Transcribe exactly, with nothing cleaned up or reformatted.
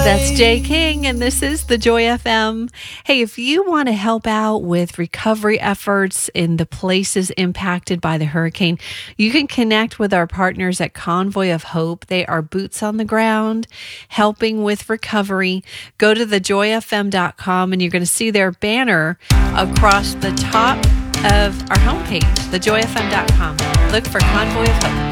That's Jay King, and this is the Joy F M. Hey, if you want to help out with recovery efforts in the places impacted by the hurricane, you can connect with our partners at Convoy of Hope. They are boots on the ground, helping with recovery. Go to the joy f m dot com, and you're going to see their banner across the top of our homepage, the joy f m dot com. Look for Convoy of Hope.